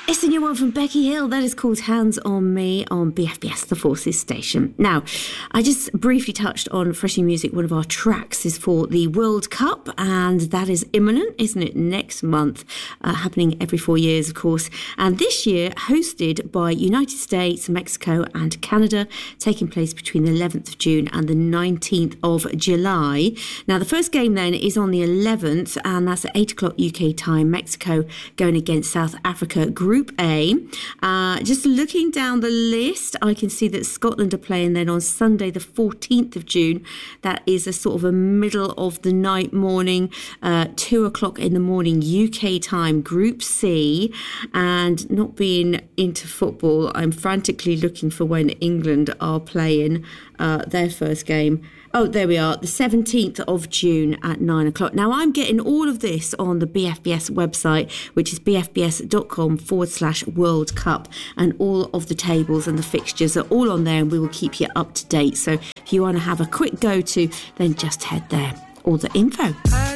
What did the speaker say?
It's the new one from Becky Hill that is called Hands on Me on BFBS, the Forces station. Now, I just briefly touched on Fresh New Music. One of our tracks is for the World Cup, and that is imminent, isn't it? Next month, happening every 4 years, of course. And this year, hosted by United States, Mexico and Canada, taking place between the 11th of June and the 19th of July. Now, the first game then is on the 11th, and that's at 8 o'clock UK time. Mexico going against South Africa, Group A. Just looking down the list, I can see that Scotland are playing then on Sunday the 14th of June. That is a sort of a middle of the night morning, 2 o'clock in the morning UK time, Group C. And not being into football, I'm frantically looking for when England are playing their first game. Oh, there we are, the 17th of June at 9 o'clock. Now, I'm getting all of this on the BFBS website, which is bfbs.com/World Cup. And all of the tables and the fixtures are all on there, and we will keep you up to date. So if you want to have a quick go-to, then just head there. All the info.